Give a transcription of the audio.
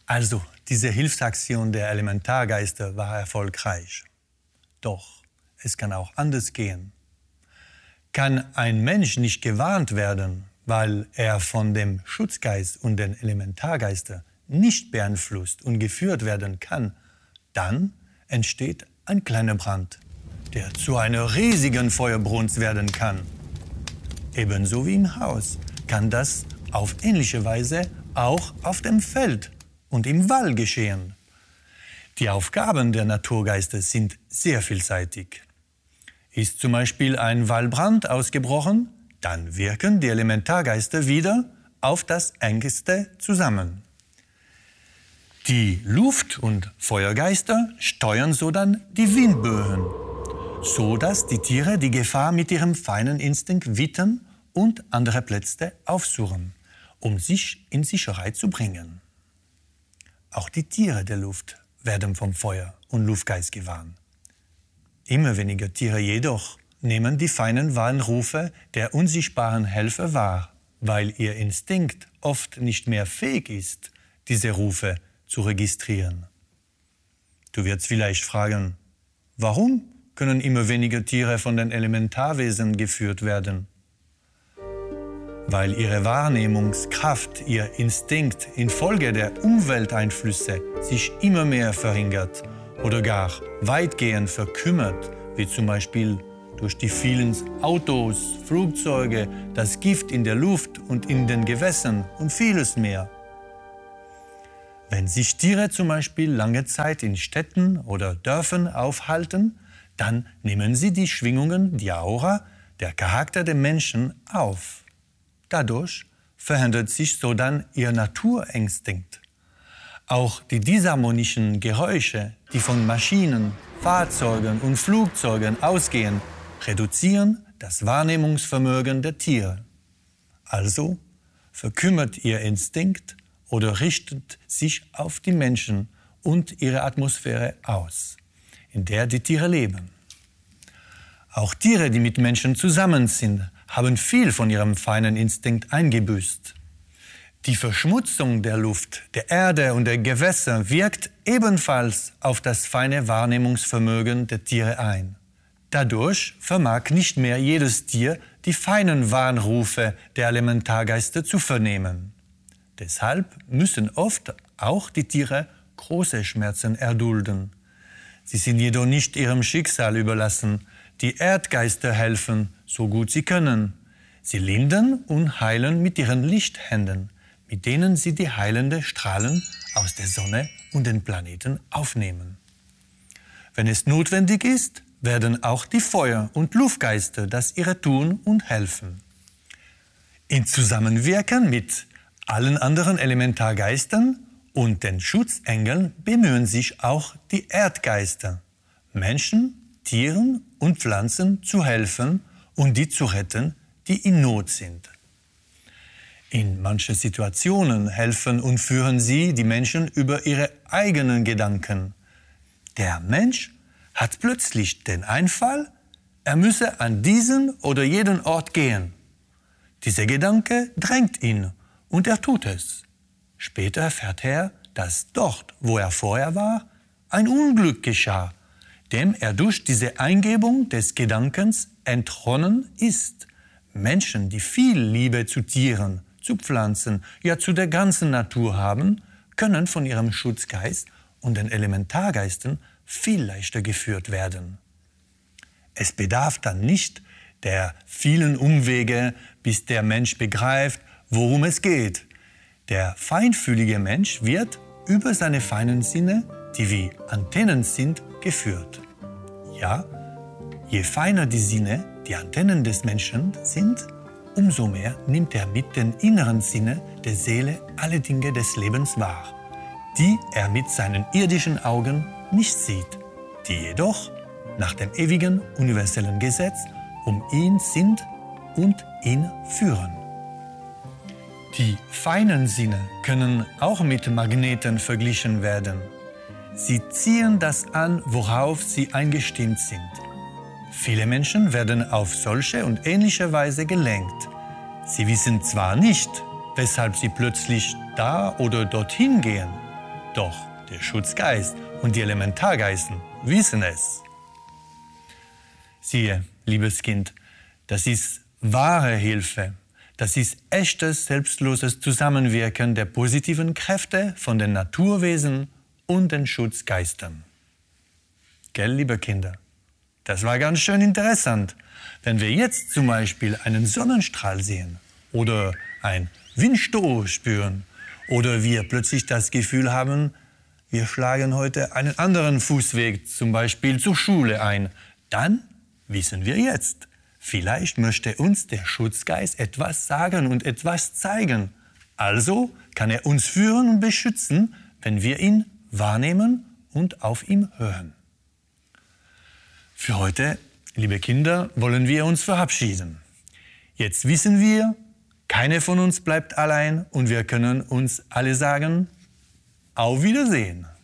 Also, diese Hilfsaktion der Elementargeister war erfolgreich. Doch, es kann auch anders gehen. Kann ein Mensch nicht gewarnt werden, weil er von dem Schutzgeist und den Elementargeister nicht beeinflusst und geführt werden kann, dann entsteht ein kleiner Brand, der zu einer riesigen Feuerbrunst werden kann. Ebenso wie im Haus kann das auf ähnliche Weise auch auf dem Feld und im Wald geschehen. Die Aufgaben der Naturgeister sind sehr vielseitig. Ist zum Beispiel ein Waldbrand ausgebrochen, dann wirken die Elementargeister wieder auf das Engste zusammen. Die Luft- und Feuergeister steuern so dann die Windböen, so dass die Tiere die Gefahr mit ihrem feinen Instinkt wittern und andere Plätze aufsuchen, um sich in Sicherheit zu bringen. Auch die Tiere der Luft werden vom Feuer- und Luftgeist gewarnt. Immer weniger Tiere jedoch nehmen die feinen Warnrufe der unsichtbaren Helfer wahr, weil ihr Instinkt oft nicht mehr fähig ist, diese Rufe zu registrieren. Du wirst vielleicht fragen, warum können immer weniger Tiere von den Elementarwesen geführt werden? Weil ihre Wahrnehmungskraft, ihr Instinkt infolge der Umwelteinflüsse sich immer mehr verringert oder gar weitgehend verkümmert, wie zum Beispiel durch die vielen Autos, Flugzeuge, das Gift in der Luft und in den Gewässern und vieles mehr. Wenn sich Tiere zum Beispiel lange Zeit in Städten oder Dörfern aufhalten, dann nehmen sie die Schwingungen, die Aura, der Charakter der Menschen auf. Dadurch verändert sich so dann ihr Naturinstinkt. Auch die disharmonischen Geräusche, die von Maschinen, Fahrzeugen und Flugzeugen ausgehen, reduzieren das Wahrnehmungsvermögen der Tiere. Also verkümmert ihr Instinkt oder richtet sich auf die Menschen und ihre Atmosphäre aus, in der die Tiere leben. Auch Tiere, die mit Menschen zusammen sind, haben viel von ihrem feinen Instinkt eingebüßt. Die Verschmutzung der Luft, der Erde und der Gewässer wirkt ebenfalls auf das feine Wahrnehmungsvermögen der Tiere ein. Dadurch vermag nicht mehr jedes Tier, die feinen Warnrufe der Elementargeister zu vernehmen. Deshalb müssen oft auch die Tiere große Schmerzen erdulden. Sie sind jedoch nicht ihrem Schicksal überlassen. Die Erdgeister helfen, so gut sie können. Sie lindern und heilen mit ihren Lichthänden, mit denen sie die heilenden Strahlen aus der Sonne und den Planeten aufnehmen. Wenn es notwendig ist, werden auch die Feuer- und Luftgeister das ihre tun und helfen. In Zusammenwirken mit allen anderen Elementargeistern und den Schutzengeln bemühen sich auch die Erdgeister, Menschen, Tieren und Pflanzen zu helfen und die zu retten, die in Not sind. In manchen Situationen helfen und führen sie die Menschen über ihre eigenen Gedanken. Der Mensch hat plötzlich den Einfall, er müsse an diesen oder jeden Ort gehen. Dieser Gedanke drängt ihn und er tut es. Später erfährt er, dass dort, wo er vorher war, ein Unglück geschah, dem er durch diese Eingebung des Gedankens entronnen ist. Menschen, die viel Liebe zu Tieren, zu Pflanzen, ja zu der ganzen Natur haben, können von ihrem Schutzgeist und den Elementargeistern viel leichter geführt werden. Es bedarf dann nicht der vielen Umwege, bis der Mensch begreift, worum es geht. Der feinfühlige Mensch wird über seine feinen Sinne, die wie Antennen sind, geführt. Ja, je feiner die Sinne, die Antennen des Menschen sind, umso mehr nimmt er mit den inneren Sinnen der Seele alle Dinge des Lebens wahr, die er mit seinen irdischen Augen nicht sieht, die jedoch nach dem ewigen universellen Gesetz um ihn sind und ihn führen. Die feinen Sinne können auch mit Magneten verglichen werden. Sie ziehen das an, worauf sie eingestimmt sind. Viele Menschen werden auf solche und ähnliche Weise gelenkt. Sie wissen zwar nicht, weshalb sie plötzlich da oder dorthin gehen. Doch der Schutzgeist und die Elementargeisten wissen es. Siehe, liebes Kind, das ist wahre Hilfe. Das ist echtes, selbstloses Zusammenwirken der positiven Kräfte von den Naturwesen und den Schutzgeistern. Gell, liebe Kinder? Das war ganz schön interessant. Wenn wir jetzt zum Beispiel einen Sonnenstrahl sehen oder ein Windstoß spüren oder wir plötzlich das Gefühl haben, wir schlagen heute einen anderen Fußweg, zum Beispiel zur Schule ein, dann wissen wir jetzt, vielleicht möchte uns der Schutzgeist etwas sagen und etwas zeigen. Also kann er uns führen und beschützen, wenn wir ihn wahrnehmen und auf ihn hören. Für heute, liebe Kinder, wollen wir uns verabschieden. Jetzt wissen wir, keiner von uns bleibt allein und wir können uns alle sagen, auf Wiedersehen.